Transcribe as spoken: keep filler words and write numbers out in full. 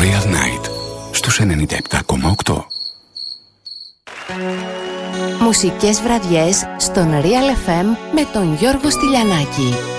Real Night στους ενενήντα επτά κόμμα οκτώ. Μουσικές βραδιές στον Real εφ εμ με τον Γιώργο Στυλιανάκη.